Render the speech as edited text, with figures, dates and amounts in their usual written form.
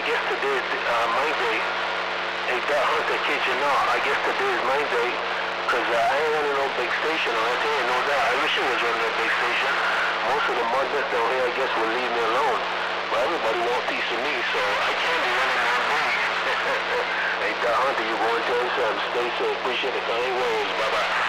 guess today is my day. Hey, that Hunter, kid you not, I guess today is my day. Cause I ain't running no big station, I tell you, know that. I wish I was running a big station. Most of the mudness down here, I guess, will leave me alone. But everybody wants piece of me, so I can't be running that big. Hey, that Hunter, you go and tell him, stay safe, appreciate the kind words, bye-bye.